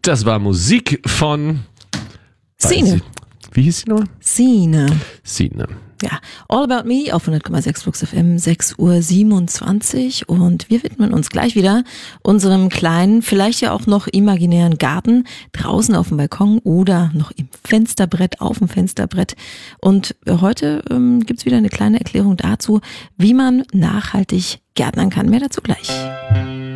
Das war Musik von Sine. Wie hieß sie nochmal? Sine. Ja, All About Me auf 100,6 Flux FM, 6:27 Uhr und wir widmen uns gleich wieder unserem kleinen, vielleicht ja auch noch imaginären Garten draußen auf dem Balkon oder noch im Fensterbrett, auf dem Fensterbrett. Und heute gibt's wieder eine kleine Erklärung dazu, wie man nachhaltig gärtnern kann. Mehr dazu gleich.